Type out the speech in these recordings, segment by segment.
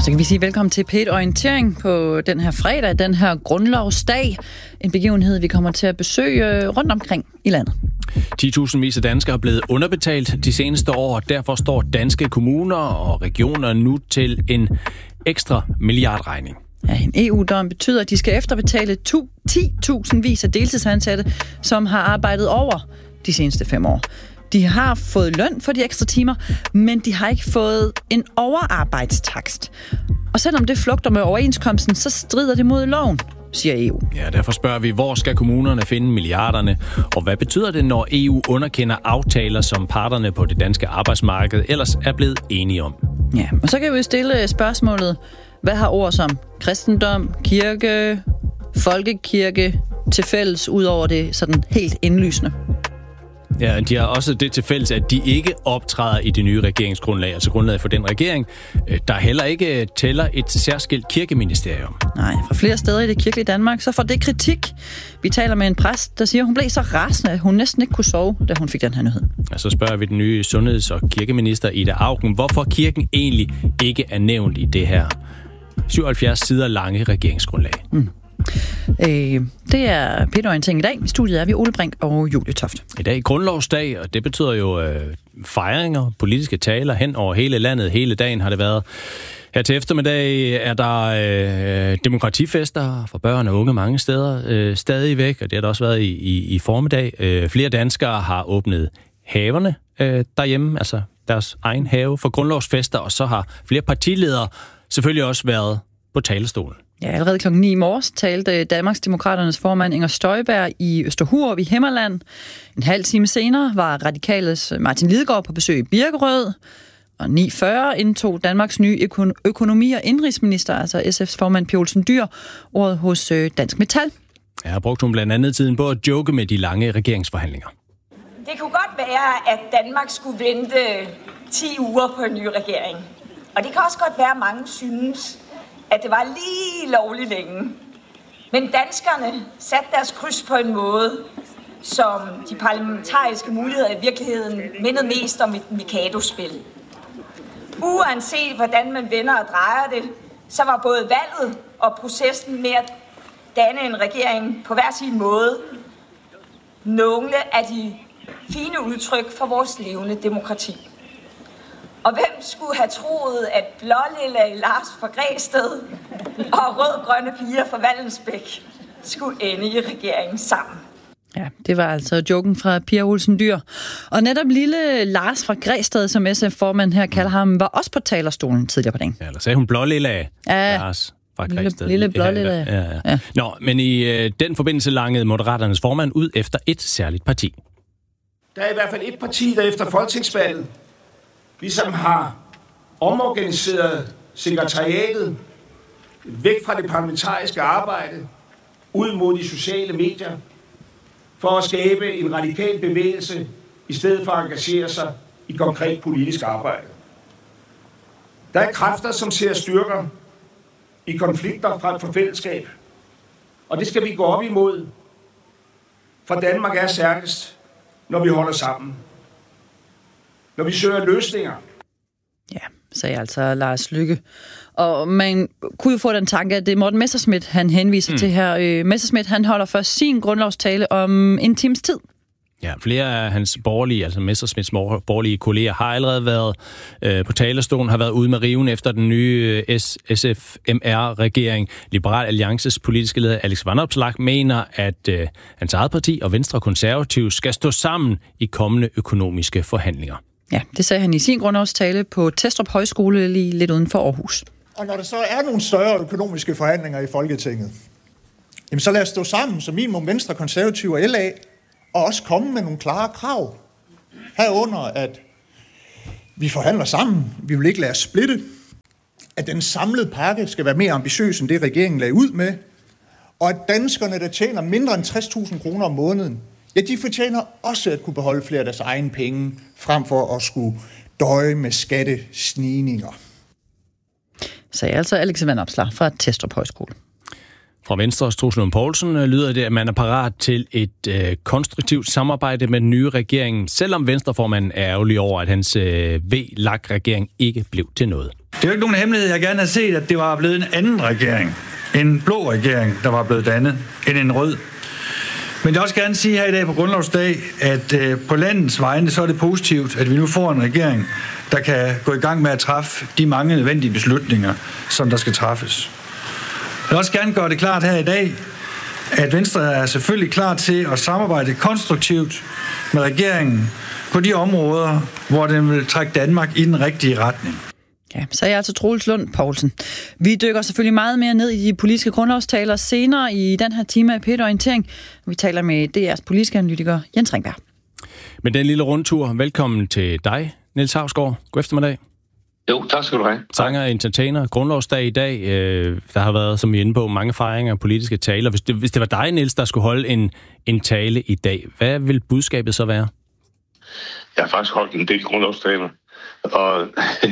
Så kan vi sige velkommen til P1 Orientering på den her fredag, den her grundlovsdag. En begivenhed, vi kommer til at besøge rundt omkring i landet. 10.000 af danskere er blevet underbetalt de seneste år, og derfor står danske kommuner og regioner nu til en ekstra milliardregning. Ja, en EU-dom betyder, at de skal efterbetale 10.000 vis af deltidsansatte, som har arbejdet over de seneste 5 år. De har fået løn for de ekstra timer, men de har ikke fået en overarbejdstakst. Og selvom det flugter med overenskomsten, så strider det mod loven, siger EU. Ja, derfor spørger vi, hvor skal kommunerne finde milliarderne? Og hvad betyder det, når EU underkender aftaler, som parterne på det danske arbejdsmarked ellers er blevet enige om? Ja, og så kan vi stille spørgsmålet, hvad har ord som kristendom, kirke, folkekirke til fælles, ud over det sådan helt indlysende? Ja, de har også det til fælles, at de ikke optræder i det nye regeringsgrundlag, altså grundlaget for den regering, der heller ikke tæller et særskilt kirkeministerium. Nej, fra flere steder i det kirkelige Danmark, så får det kritik. Vi taler med en præst, der siger, at hun blev så rasende, at hun næsten ikke kunne sove, da hun fik den her nyhed. Og så spørger vi den nye sundheds- og kirkeminister Ida Auken, hvorfor kirken egentlig ikke er nævnt i det her 77 sider lange regeringsgrundlag. Det er P1 Orientering i dag. I studiet er vi Ole Brink og Julie Toft. I dag er grundlovsdag, og det betyder jo fejringer, politiske taler hen over hele landet. Hele dagen har det været. Her til eftermiddag er der demokratifester for børn og unge mange steder stadigvæk, og det har der også været i formiddag. Flere danskere har åbnet haverne derhjemme, altså deres egen have for grundlovsfester, og så har flere partiledere selvfølgelig også været på talerstolen. Ja, allerede klokken 9 i morges talte Danmarksdemokraternes formand Inger Støjberg i Østerhurup i Himmerland. En halv time senere var Radikales Martin Lidegaard på besøg i Birkerød. Og 9:40 indtog Danmarks nye økonomi- og indrigsminister, altså SF's formand Pia Olsen Dyhr, ordet hos Dansk Metal. Ja, brugte hun blandt andet tiden på at joke med de lange regeringsforhandlinger. Det kunne godt være, at Danmark skulle vente 10 uger på en ny regering. Og det kan også godt være, at mange synes, at det var lige lovligt længe. Men danskerne satte deres kryds på en måde, som de parlamentariske muligheder i virkeligheden mindede mest om et Mikado-spil. Uanset hvordan man vender og drejer det, så var både valget og processen med at danne en regering på hver sin måde nogle af de fine udtryk for vores levende demokrati. Og hvem skulle have troet, at blålilla Lars fra Græsted og rød-grønne piger fra Vallensbæk skulle ende i regeringen sammen? Ja, det var altså joken fra Pia Olsen Dyhr. Og netop lille Lars fra Græsted, som SF-formand her kalder ham, var også på talerstolen tidligere på dagen. Ja, eller sagde hun blålilla Lars fra Græsted. Lille blålilla. Ja. Nå, men i den forbindelse langede Moderaternes formand ud efter et særligt parti. Der er i hvert fald et parti, der efter folketingsvalget ligesom har omorganiseret sekretariatet væk fra det parlamentariske arbejde, ud mod de sociale medier, for at skabe en radikal bevægelse, i stedet for at engagere sig i konkret politisk arbejde. Der er kræfter, som ser styrker i konflikter frem for fællesskab, og det skal vi gå op imod, for Danmark er stærkest, når vi holder sammen. Når vi søger løsninger. Ja, sagde altså Lars Løkke. Og man kunne jo få den tanke, at det er Morten Messerschmidt, han henviser til her. Messerschmidt, han holder først sin grundlovstale om en times tid. Ja, flere af hans borgerlige, altså Messerschmidts borgerlige kolleger, har allerede været på talerstolen, har været ude med riven efter den nye SFMR-regering. Liberal Alliances politiske leder Alex Vanopslagh mener, at hans eget parti og Venstre Konservative skal stå sammen i kommende økonomiske forhandlinger. Ja, det sagde han i sin grundlovstale på Testrup Højskole lige lidt uden for Aarhus. Og når der så er nogle større økonomiske forhandlinger i Folketinget, jamen så lad os stå sammen som minimum Venstre, Konservative og LA, og også komme med nogle klare krav. Herunder, at vi forhandler sammen, vi vil ikke lade os splitte, at den samlede pakke skal være mere ambitiøs end det, regeringen lagde ud med, og at danskerne, der tjener mindre end 60.000 kroner om måneden, ja, de fortjener også at kunne beholde flere af deres egne penge, frem for at skulle døje med skattesnigninger. Sagde altså Alex Vanopslagh fra Testrup Højskole. Fra Venstres Troels Lund Poulsen lyder det, at man er parat til et konstruktivt samarbejde med den nye regering, selvom Venstreformanden er ærgerlig over, at hans VLAK-regering ikke blev til noget. Det er jo ikke nogen hemmelighed, jeg gerne havde set, at det var blevet en anden regering. En blå regering, der var blevet dannet, end en rød. Men jeg vil også gerne sige her i dag på Grundlovsdag, at på landets vegne, så er det positivt, at vi nu får en regering, der kan gå i gang med at træffe de mange nødvendige beslutninger, som der skal træffes. Jeg vil også gerne gøre det klart her i dag, at Venstre er selvfølgelig klar til at samarbejde konstruktivt med regeringen på de områder, hvor den vil trække Danmark i den rigtige retning. Ja, så er jeg altså Troels Lund Poulsen. Vi dykker selvfølgelig meget mere ned i de politiske grundlovstaler senere i den her time af P1 Orientering. Vi taler med DR's politiske analytiker Jens Ringberg. Men den lille rundtur, velkommen til dig, Niels Hausgaard. God eftermiddag. Jo, tak skal du have. Sanger og entertainer. Grundlovsdag i dag. Der har været, som vi er inde på, mange fejringer af politiske taler. Hvis det var dig, Niels, der skulle holde en tale i dag, hvad vil budskabet så være? Jeg har faktisk holdt en del grundlovstaler. Og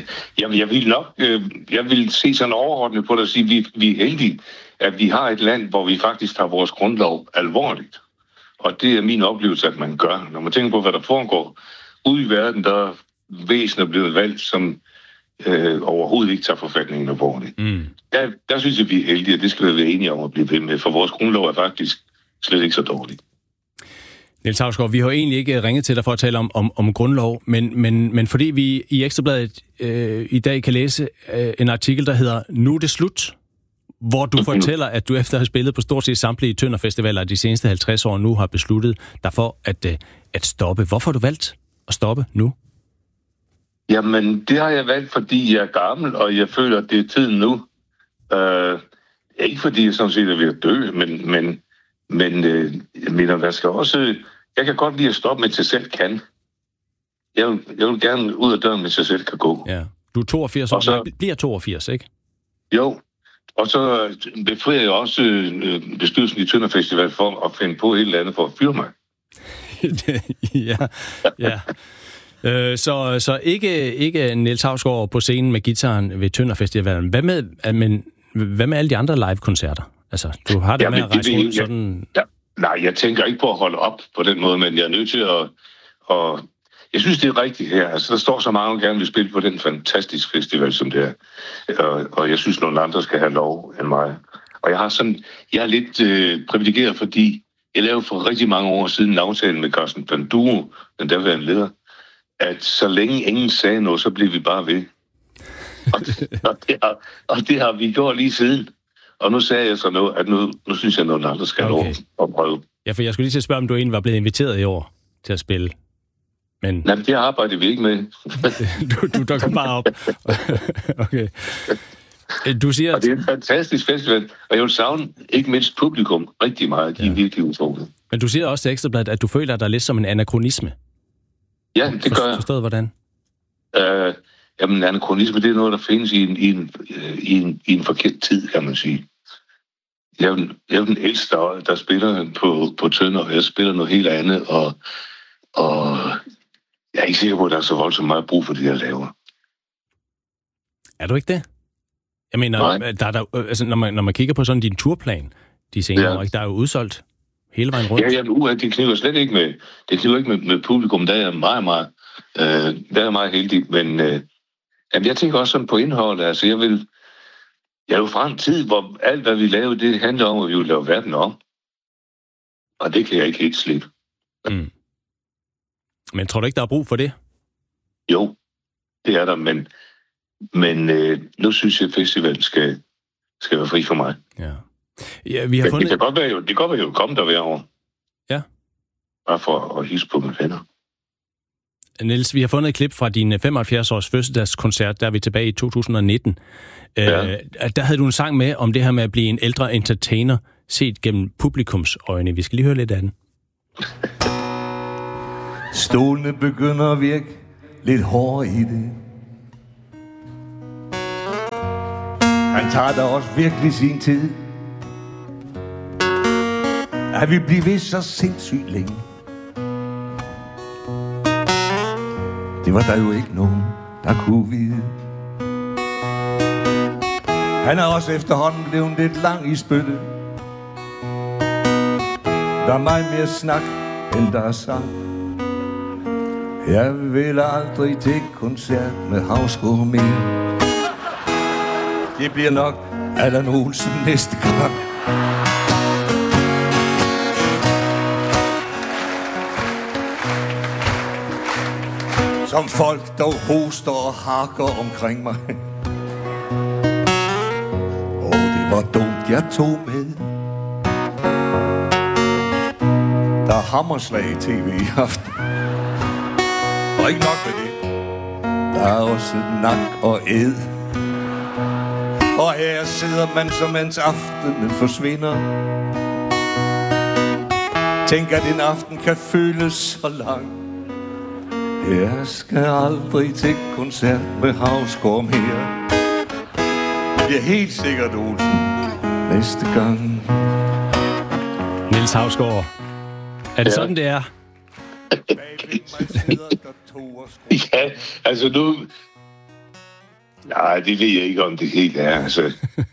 jeg vil se sådan overordnet på det og sige, at vi er heldige, at vi har et land, hvor vi faktisk tager vores grundlov alvorligt. Og det er min oplevelse, at man gør. Når man tænker på, hvad der foregår ude i verden, der er væsener blevet valgt, som overhovedet ikke tager forfatningen alvorligt. Der synes jeg, vi er heldige, og det skal vi være enige om at blive ved med, for vores grundlov er faktisk slet ikke så dårligt. Niels Hausgaard, vi har egentlig ikke ringet til dig for at tale om grundlov, men fordi vi i Ekstrabladet i dag kan læse en artikel, der hedder Nu er det slut, hvor du fortæller, at du efter at have spillet på stort set samtlige Tønderfestivaler de seneste 50 år nu har besluttet dig for at stoppe. Hvorfor har du valgt at stoppe nu? Jamen, det har jeg valgt, fordi jeg er gammel, og jeg føler, at det er tiden nu. Ikke fordi jeg sådan set er ved at dø, men jeg skal også... Jeg kan godt lide at stoppe, mens jeg selv kan. Jeg vil gerne ud af døren, mens jeg selv kan gå. Ja. Du er 82 år, så bliver 82, ikke? Jo, og så befrier jeg også bestyrelsen i Tønderfestival for at finde på et eller andet for at fyre mig. ja. Så ikke Niels Hausgaard på scenen med gitaren ved Tønderfestivalen. Hvad med alle de andre live-koncerter? Altså, du har det med at rejse rundt sådan... Nej, jeg tænker ikke på at holde op på den måde, men jeg er nødt til at jeg synes, det er rigtigt her. Altså, der står så mange, der gerne vil spille på den fantastiske festival, som det er. Og jeg synes, nogle andre skal have lov end mig. Og jeg er lidt privilegeret, fordi jeg lavede for rigtig mange år siden en aftale med Carsten Panduro, den daværende leder, at så længe ingen sagde noget, så blev vi bare ved. Og det har vi gjort lige siden. Og nu sagde jeg så noget, at nu synes jeg, at nogen andre skal lov at prøve. Ja, for jeg skulle lige til at spørge, om du egentlig var blevet inviteret i år til at spille. Men... Nej, det arbejder vi ikke med. du dukker bare op. Okay. Du siger... Og det er en fantastisk festival, og jeg vil savne ikke mindst publikum rigtig meget. De er virkelig utroligt. Men du siger også til Ekstrabladet, at du føler dig lidt som en anakronisme. Ja, det gør jeg. Forstået hvordan? Jamen, anakronisme, det er noget, der findes i en forkert tid, kan man sige. Jeg er den ældste, der spiller på Tønder, og jeg spiller noget helt andet, og jeg er ikke sikker på, at der er så voldsomt meget brug for det, jeg laver. Er du ikke det? Jeg mener, altså, når man kigger på sådan din turplan, de senere år, der er jo udsolgt hele vejen rundt. Det kniver slet ikke med, med publikum, der er meget heldig, men jeg tænker også sådan på indholdet. Altså, jeg vil fra en tid, hvor alt, hvad vi laver, det handler om, at vi vil lave verden om. Og det kan jeg ikke helt slippe. Mm. Men tror du ikke, der er brug for det? Jo, det er der, men nu synes jeg, at festivalen skal være fri for mig. Ja, vi har fundet... Det kan godt være, jo komme der hver år. Ja. Bare for at hilse på mine venner. Niels, vi har fundet et klip fra din 75-års fødselsdagskoncert, der er vi tilbage i 2019. Der havde du en sang med om det her med at blive en ældre entertainer, set gennem publikums øjne. Vi skal lige høre lidt af den. Stolene begynder at virke lidt hårde i det. Han tager da også virkelig sin tid. At vi bliver ved så sindssygt længe. Det var der jo ikke nogen, der kunne vide. Han er også efterhånden blevet lidt lang i spyttet. Der er meget mere snak, end der er sang. Jeg vil aldrig til koncert med Hausgaard mere. Det bliver nok Allan Olsen næste gang. Som folk, der hoster og hakker omkring mig. Det var dumt, jeg tog med. Der er hammerslag i tv i aften. Og ikke nok med det. Der er også nak og æd. Og her sidder man, som mens aftenen forsvinder. Tænk, at en aften kan føles så lang. Jeg skal aldrig til koncert med Hausgaard mere. Det bliver helt sikkert Olsen næste gang. Niels Hausgaard. Er det sådan, det er? Ja, altså nu... Nej, det ved jeg ikke, om det helt er. Altså,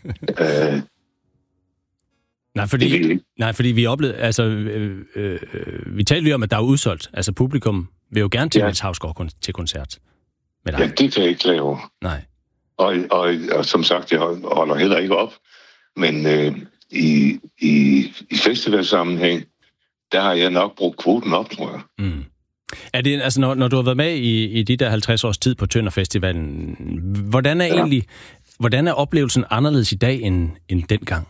Nej, fordi vi oplevede... Altså, vi talte lige om, at der er udsolgt. Altså, publikum vil jo gerne til Niels Hausgaard til koncert. Ja, det kan jeg ikke klage over. Nej. Og som sagt, jeg holder heller ikke op. Men i festivalsammenhæng, der har jeg nok brugt kvoten op, tror jeg. Mm. Er det, altså, når du har været med i de der 50 års tid på Tønder Festivalen, hvordan er oplevelsen anderledes i dag end dengang?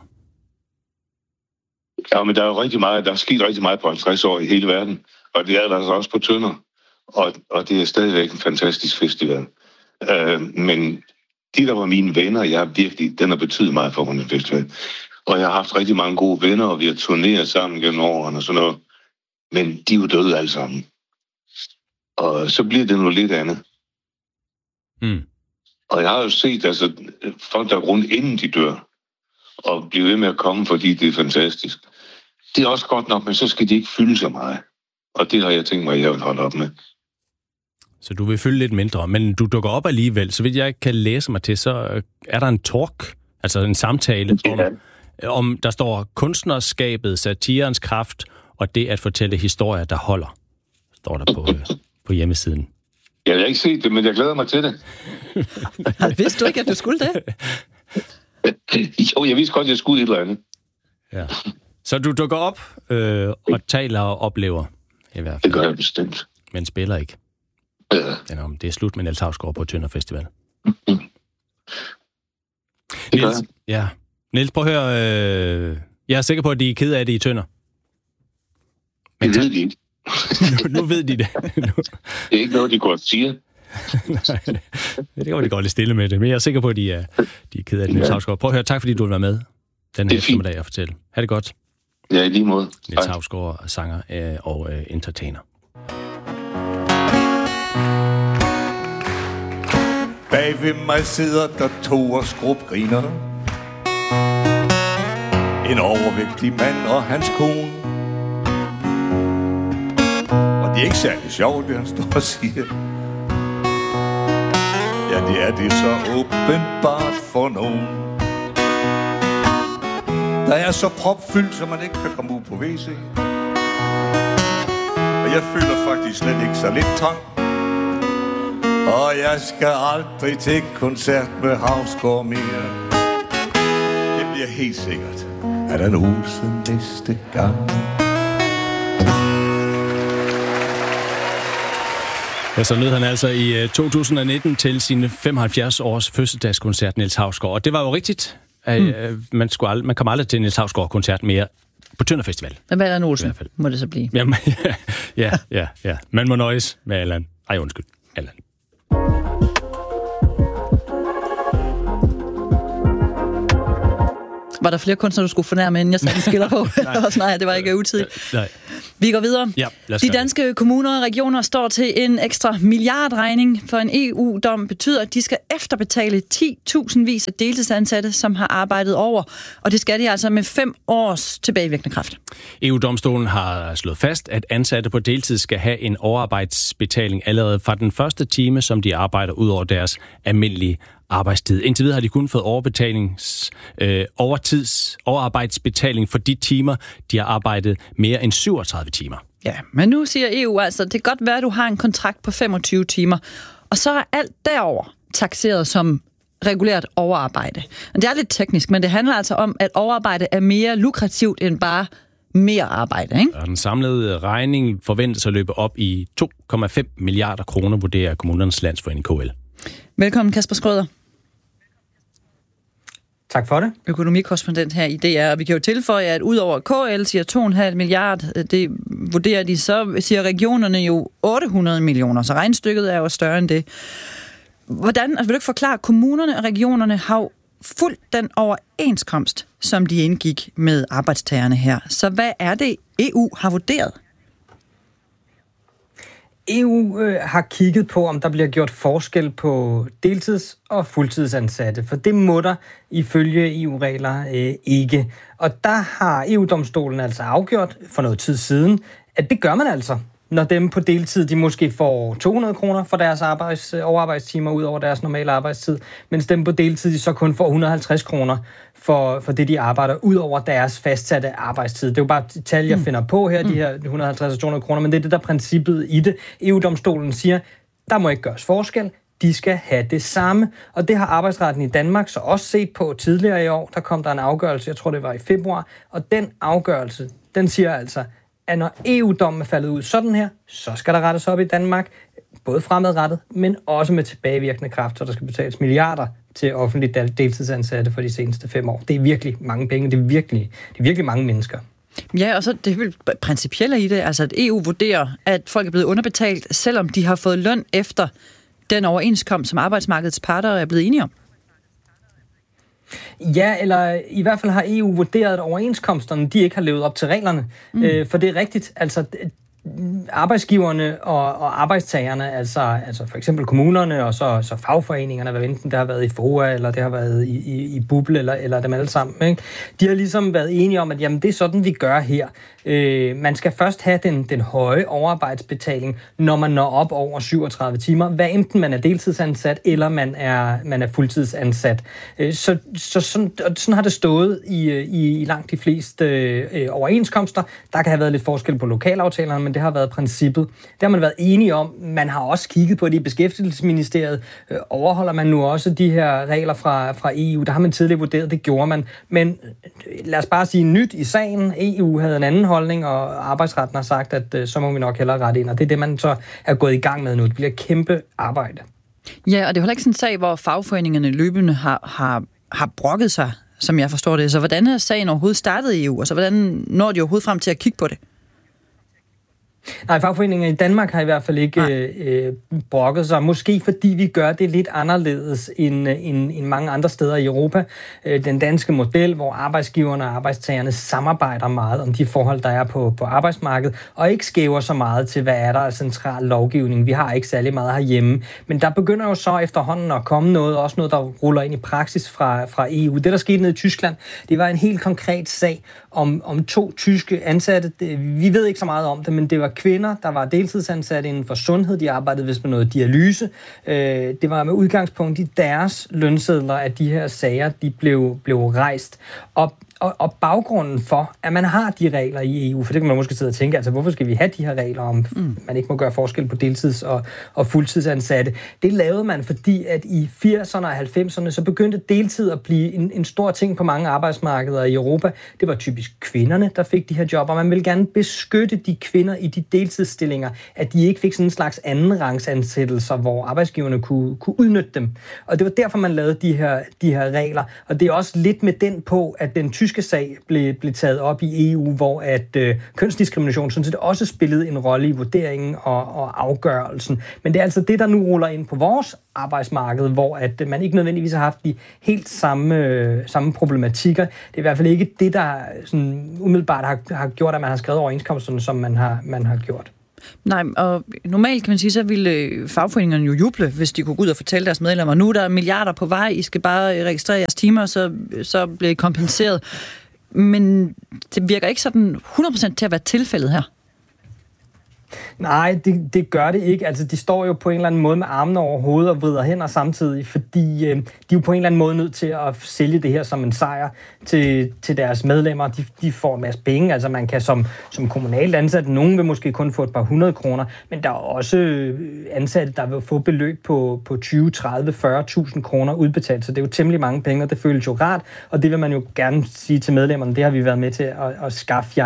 Ja, men der er sket rigtig meget på 50 år i hele verden, og det er der også på Tønder, og det er stadigvæk en fantastisk festival. Men de, der var mine venner, den har betydet meget for den festival. Og jeg har haft rigtig mange gode venner, og vi har turneret sammen gennem årene og sådan noget. Men de er jo døde alle sammen. Og så bliver det noget lidt andet. Mm. Og jeg har jo set, altså, folk, der er rundt inden de dør, og bliver ved med at komme, fordi det er fantastisk. Det er også godt nok, men så skal de ikke fylde så meget. Og det har jeg tænkt mig, at jeg vil holde op med. Så du vil fylde lidt mindre, men du dukker op alligevel. Så vidt jeg ikke kan læse mig til, så er der en talk, altså en samtale om der står kunstnerskabet, satirens kraft og det at fortælle historier, der holder. Står der på hjemmesiden. Jeg har ikke set det, men jeg glæder mig til det. Vidste du ikke, at du skulle det? Jo, jeg vidste godt, at jeg skulle et eller andet. Ja. Så du dukker op og taler og oplever i hvert fald. Det gør jeg bestemt. Men spiller ikke. Ja. Det er slut med Niels Hausgaard på Tønder Festival. Niels, prøv at høre. Jeg er sikker på, at de er ked af det i Tønder. Men det ved de ikke. nu ved de det. Det er ikke noget, de godt siger. Nej, det kan de godt lidt stille med det. Men jeg er sikker på, at de er ked af det, Niels Hausgaard. Prøv at høre. Tak, fordi du vil være med den her eftermiddag og fortælle. Ha' det godt. Ja, i lige måde. Niels Hausgaard, sanger og entertainer. Bag ved mig sidder der 2 og skrubgriner. En overvægtig mand og hans kone. Og det er ikke særlig sjovt, det han står og siger. Ja, det er det så åbenbart for nogen. Der er så propfyldt, så man ikke kan komme ud på WC. Og jeg føler faktisk slet ikke så lidt trang. Og jeg skal aldrig til koncert med Hausgaard mere. Det bliver helt sikkert Allan Olsen næste gang. Ja, så nød han altså i 2019 til sin 75 års fødselsdagskoncert, Niels Hausgaard. Og det var jo rigtigt. Man kommer aldrig til Niels Hausgaard-koncert mere på Tønder Festival. Hvad med Allan Olsen, må det så blive? Jamen, ja. Man må nøjes med Allan. Allan. Var der flere kunstnere, du skulle fornærme, inden jeg satte en skiller på? Nej, det var ikke utidigt. Nej. Vi går videre. Ja, de danske kommuner og regioner står til en ekstra milliardregning, for en EU-dom betyder, at de skal efterbetale 10.000 vis af deltidsansatte, som har arbejdet over. Og det skal de altså med 5 års tilbagevirkende kraft. EU-domstolen har slået fast, at ansatte på deltid skal have en overarbejdsbetaling allerede fra den første time, som de arbejder ud over deres almindelige arbejdstid. Indtil videre har de kun fået overarbejdsbetaling for de timer, de har arbejdet mere end 37 timer. Ja, men nu siger EU altså, at det kan godt være, at du har en kontrakt på 25 timer, og så er alt derover takseret som regulært overarbejde. Og det er lidt teknisk, men det handler altså om, at overarbejde er mere lukrativt end bare mere arbejde, ikke? Og den samlede regning forventes at løbe op i 2,5 milliarder kroner, vurderer Kommunernes Landsforening KL. Velkommen, Kasper Schrøder. Tak for det. Økonomikorrespondent her i DR. Og vi kan jo tilføje, at udover KL siger 2,5 milliard, det vurderer de, så siger regionerne jo 800 millioner, så regnstykket er jo større end det. Hvordan, vil du ikke forklare, kommunerne og regionerne har jo fulgt den overenskomst, som de indgik med arbejdstagerne her. Så hvad er det, EU har vurderet? EU har kigget på, om der bliver gjort forskel på deltids- og fuldtidsansatte, for det må der ifølge EU-regler ikke. Og der har EU-domstolen altså afgjort for noget tid siden, at det gør man altså, når dem på deltid, de måske får 200 kroner for deres overarbejdstimer ud over deres normale arbejdstid, mens dem på deltid, de så kun får 150 kroner for det, de arbejder ud over deres fastsatte arbejdstid. Det er jo bare et tal, jeg finder på her, de her 150 og 200 kroner, men det er det, der er princippet i det. EU-domstolen siger, der må ikke gøres forskel, de skal have det samme. Og det har arbejdsretten i Danmark så også set på tidligere i år. Der kom der en afgørelse, jeg tror det var i februar, og den afgørelse, den siger altså, at når EU-dommen er faldet ud sådan her, så skal der rettes op i Danmark, både fremadrettet, men også med tilbagevirkende kraft, så der skal betales milliarder til offentligt deltidsansatte for de seneste 5 år. Det er virkelig mange penge, det er virkelig mange mennesker. Ja, og så det er vel principielle i det, altså at EU vurderer, at folk er blevet underbetalt, selvom de har fået løn efter den overenskomst, som arbejdsmarkedets parter er blevet enige om. Ja, eller i hvert fald har EU vurderet, at overenskomsterne, de ikke har levet op til reglerne. For det er rigtigt, altså arbejdsgiverne og arbejdstagerne, altså for eksempel kommunerne og så fagforeningerne, hvad enten det har været i FOA, eller det har været i BUBL, eller dem alle sammen, ikke? De har ligesom været enige om, at jamen, det er sådan, vi gør her. Man skal først have den høje overarbejdsbetaling, når man når op over 37 timer, hvad enten man er deltidsansat, eller man er fuldtidsansat. Så sådan har det stået i langt de fleste overenskomster. Der kan have været lidt forskel på lokalaftalerne, men det har været princippet. Det har man været enige om. Man har også kigget på det i Beskæftigelsesministeriet. Overholder man nu også de her regler fra EU? Der har man tidligere vurderet, det gjorde man. Men lad os bare sige nyt i sagen. EU havde en anden holdning, og arbejdsretten har sagt, at så må vi nok hellere rette ind. Og det er det, man så er gået i gang med nu. Det bliver kæmpe arbejde. Ja, og det er heller ikke sådan en sag, hvor fagforeningerne løbende har brokket sig, som jeg forstår det. Så hvordan er sagen overhovedet startet i EU? Altså hvordan når de overhovedet frem til at kigge på det? Nej, fagforeninger i Danmark har i hvert fald ikke brokket sig. Måske fordi vi gør det lidt anderledes end mange andre steder i Europa. Den danske model, hvor arbejdsgiverne og arbejdstagerne samarbejder meget om de forhold, der er på arbejdsmarkedet, og ikke skæver så meget til, hvad er der af central lovgivning. Vi har ikke særlig meget herhjemme. Men der begynder jo så efterhånden at komme noget, også noget, der ruller ind i praksis fra EU. Det, der skete nede i Tyskland, det var en helt konkret sag om 2 tyske ansatte. Vi ved ikke så meget om det, men det var kvinder, der var deltidsansatte inden for sundhed. De arbejdede vist med noget dialyse. Det var med udgangspunkt i deres lønsedler, at de her sager de blev rejst. Og baggrunden for, at man har de regler i EU, for det kan man måske sidde og tænke, altså hvorfor skal vi have de her regler om, man ikke må gøre forskel på deltids- og fuldtidsansatte? Det lavede man, fordi at i 80'erne og 90'erne, så begyndte deltid at blive en stor ting på mange arbejdsmarkeder i Europa. Det var typisk kvinderne, der fik de her job, og man ville gerne beskytte de kvinder i de deltidsstillinger, at de ikke fik sådan en slags andenrangsansættelser, hvor arbejdsgiverne kunne udnytte dem. Og det var derfor, man lavede de her regler. Og det er også lidt med den på, at den tyske sag blev taget op i EU, hvor at kønsdiskrimination sådan set også spillede en rolle i vurderingen og afgørelsen. Men det er altså det, der nu ruller ind på vores arbejdsmarked, hvor at man ikke nødvendigvis har haft de helt samme problematikker. Det er i hvert fald ikke det, der sådan umiddelbart har gjort, at man har skrevet overenskomsterne, som man har gjort. Nej, og normalt kan man sige, så ville fagforeningerne jo juble, hvis de kunne gå ud og fortælle deres medlemmer, nu er der milliarder på vej, I skal bare registrere jeres timer, så bliver I kompenseret. Men det virker ikke sådan 100% til at være tilfældet her. Nej, det gør det ikke. Altså, de står jo på en eller anden måde med armene over hovedet og vrider hænder samtidig, fordi de er jo på en eller anden måde nødt til at sælge det her som en sejr til deres medlemmer. De får en masse penge. Altså, man kan som kommunalt ansat, nogen vil måske kun få et par 100 kroner, men der er også ansatte, der vil få beløb på 20, 30, 40.000 kroner udbetalt, så det er jo temmelig mange penge, og det føles jo rart, og det vil man jo gerne sige til medlemmerne, det har vi været med til at skaffe jer.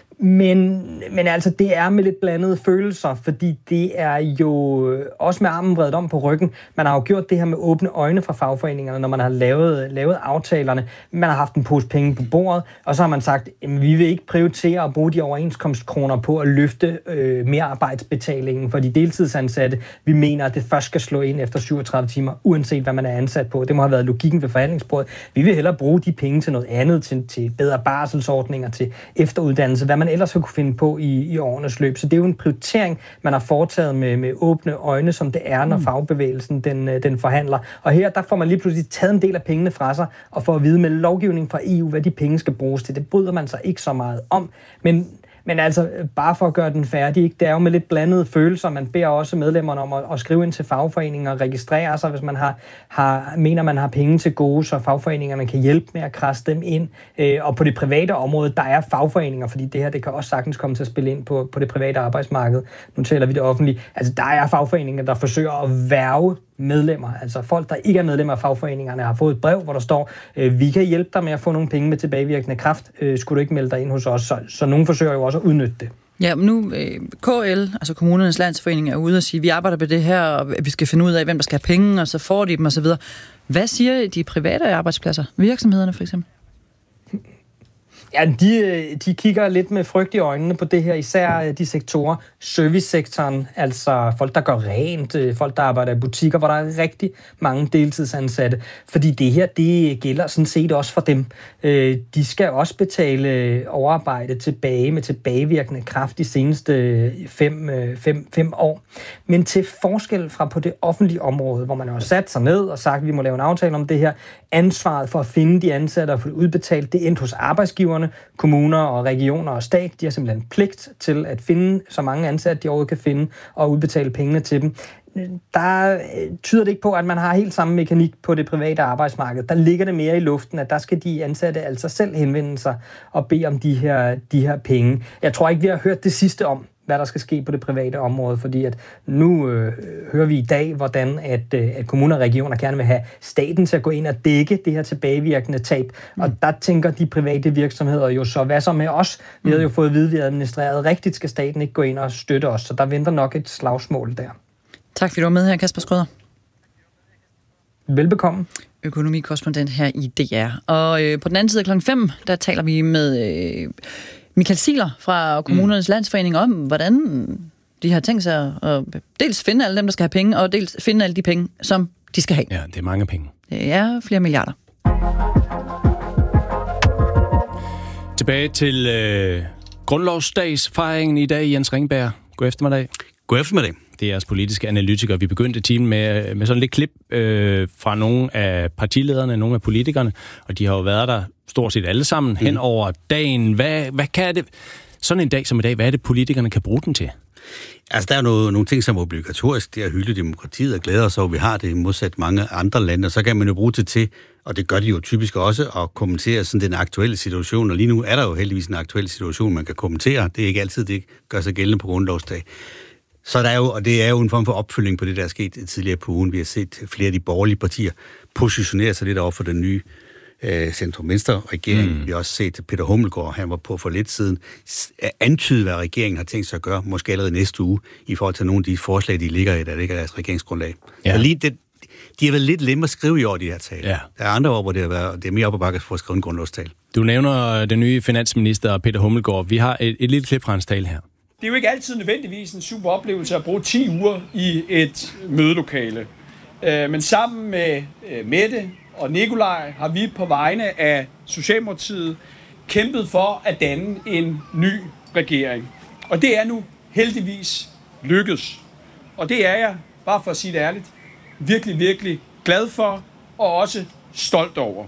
Men altså, det er med lidt blandede følelser, fordi det er jo også med armen vredet om på ryggen. Man har jo gjort det her med åbne øjne fra fagforeningerne, når man har lavet aftalerne. Man har haft en pose penge på bordet, og så har man sagt, at vi vil ikke prioritere at bruge de overenskomstkroner på at løfte merarbejdsbetalingen for de deltidsansatte. Vi mener, at det først skal slå ind efter 37 timer, uanset hvad man er ansat på. Det må have været logikken ved forhandlingsbordet. Vi vil hellere bruge de penge til noget andet, til bedre barselsordninger, til efteruddannelse, hvad man ellers har kunne finde på i årenes løb. Så det er jo en prioritering, man har foretaget med åbne øjne, som det er, når fagbevægelsen den forhandler. Og her, der får man lige pludselig taget en del af pengene fra sig, og får at vide med lovgivning fra EU, hvad de penge skal bruges til. Det bryder man sig ikke så meget om. Men altså, bare for at gøre den færdig, ikke? Det er jo med lidt blandede følelser. Man beder også medlemmerne om at skrive ind til fagforeninger og registrere sig, hvis man mener, man har penge til gode, så fagforeningerne kan hjælpe med at krasse dem ind. Og på det private område, der er fagforeninger, fordi det her, det kan også sagtens komme til at spille ind på det private arbejdsmarked. Nu taler vi det offentlige. Altså, der er fagforeninger, der forsøger at hverve medlemmer, altså folk, der ikke er medlemmer af fagforeningerne, har fået et brev, hvor der står, vi kan hjælpe dig med at få nogle penge med tilbagevirkende kraft, skulle du ikke melde dig ind hos os, så nogen forsøger jo også at udnytte det. Ja, men nu KL, altså Kommunernes Landsforening, er ude og sige, vi arbejder på det her, og vi skal finde ud af, hvem der skal have penge, og så får de dem osv. Hvad siger de private arbejdspladser, virksomhederne for eksempel? Ja, de kigger lidt med frygt i øjnene på det her, især de sektorer, servicesektoren, altså folk, der gør rent, folk, der arbejder i butikker, hvor der er rigtig mange deltidsansatte, fordi det her, det gælder sådan set også for dem. De skal også betale overarbejde tilbage med tilbagevirkende kraft de seneste 5 år. Men til forskel fra på det offentlige område, hvor man har sat sig ned og sagt, at vi må lave en aftale om det her, ansvaret for at finde de ansatte og få det udbetalt, det endte hos arbejdsgiverne, kommuner og regioner og stat. De har simpelthen pligt til at finde så mange ansatte, de overhovedet kan finde, og udbetale pengene til dem. Der tyder det ikke på, at man har helt samme mekanik på det private arbejdsmarked. Der ligger det mere i luften, at der skal de ansatte altså selv henvende sig og bede om de her penge. Jeg tror ikke, vi har hørt det sidste om, hvad der skal ske på det private område, fordi at nu hører vi i dag, hvordan at kommuner og regioner gerne vil have staten til at gå ind og dække det her tilbagevirkende tab. Og der tænker de private virksomheder jo så, hvad så med os? Vi havde jo fået at vide, at vi administreret rigtigt, skal staten ikke gå ind og støtte os, så der venter nok et slagsmål der. Tak fordi du var med her, Kasper Schrøder. Velbekomme. Økonomikorrespondent her i DR. Og på den anden side af 5:00, der taler vi med Michael Ziegler fra Kommunernes Landsforening om, hvordan de har tænkt sig at dels finde alle dem, der skal have penge, og dels finde alle de penge, som de skal have. Ja, det er mange penge. Det er flere milliarder. Tilbage til grundlovsdagsfejringen i dag, Jens Ringberg. God eftermiddag. God eftermiddag. Det er jeres politiske analytikere. Vi begyndte timen med sådan lidt klip fra nogle af partilederne, nogle af politikerne, og de har jo været der stort set alle sammen hen over dagen. Hvad kan det, sådan en dag som i dag, hvad er det, politikerne kan bruge den til? Altså, der er nogle ting, som er obligatorisk. Det er at hylde demokratiet og glæde os over, vi har det modsat mange andre lande. Og så kan man jo bruge det til, og det gør de jo typisk også, at kommentere sådan den aktuelle situation. Og lige nu er der jo heldigvis en aktuel situation, man kan kommentere. Det er ikke altid, det gør sig gældende på grundlovsdag. Så der er jo, og det er jo en form for opfølging på det, der er sket tidligere på ugen. Vi har set flere af de borgerlige partier positionere sig lidt over for den nye centrum-venstre-regering. Vi har også set Peter Hummelgaard, han var på for lidt siden, antyde, hvad regeringen har tænkt sig at gøre, måske allerede næste uge, i forhold til nogle af de forslag, de ligger i, der ligger deres regeringsgrundlag. Ja. Så lige de har været lidt lemme at skrive i år, de her taler. Ja. Der er andre år, hvor det er mere op ad bakke for at skrive en grundlovstale. Du nævner den nye finansminister, Peter Hummelgaard. Vi har et lille klip fra hans tale her. Det er jo ikke altid nødvendigvis en super oplevelse at bruge 10 uger i et mødelokale. Men sammen med Mette og Nikolaj har vi på vegne af Socialdemokratiet kæmpet for at danne en ny regering. Og det er nu heldigvis lykkedes. Og det er jeg, bare for at sige det ærligt, virkelig, virkelig glad for og også stolt over.